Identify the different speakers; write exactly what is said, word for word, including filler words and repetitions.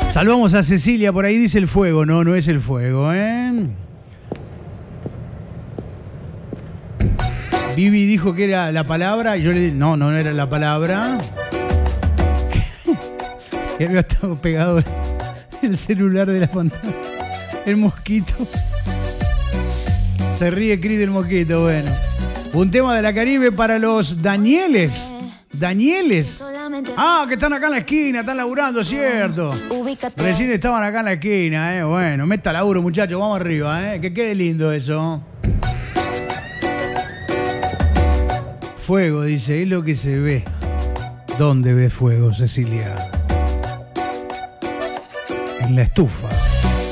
Speaker 1: Salvamos a Cecilia, por ahí dice el fuego. No, no es el fuego, ¿eh? Vivi dijo que era la palabra y yo le dije, no, no era la palabra. Que había estado pegado el celular de la pantalla. El mosquito. Se ríe Cris del mosquito, bueno. Un tema de la Caribe para los Danieles. Danieles. Ah, que están acá en la esquina, están laburando, cierto. Recién estaban acá en la esquina, eh. Bueno, meta laburo, muchachos, vamos arriba, eh. Que quede lindo eso. Fuego, dice, es lo que se ve. ¿Dónde ve fuego, Cecilia? En la estufa.